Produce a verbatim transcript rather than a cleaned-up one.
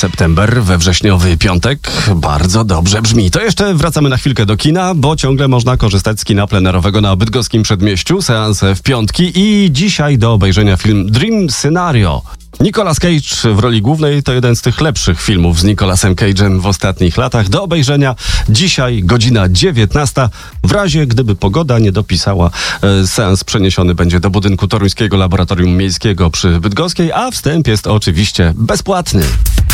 September we wrześniowy piątek. Bardzo dobrze brzmi. To jeszcze wracamy na chwilkę do kina, bo ciągle można korzystać z kina plenerowego na bydgoskim Przedmieściu. Seanse w piątki i dzisiaj do obejrzenia film Dream Scenario. Nicolas Cage w roli głównej to jeden z tych lepszych filmów z Nicolasem Cage'em w ostatnich latach. Do obejrzenia dzisiaj godzina dziewiętnasta. W razie gdyby pogoda nie dopisała, e, seans przeniesiony będzie do budynku Toruńskiego Laboratorium Miejskiego przy Bydgoskiej, a wstęp jest oczywiście bezpłatny.